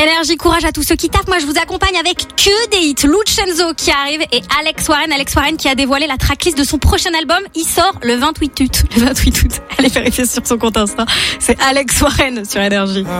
Énergie, courage à tous ceux qui tapent. Moi, je vous accompagne avec que des hits. Lucenzo qui arrive et Alex Warren qui a dévoilé la tracklist de son prochain album. Il sort le 28 août. Allez vérifier sur son compte Insta. C'est Alex Warren sur Énergie.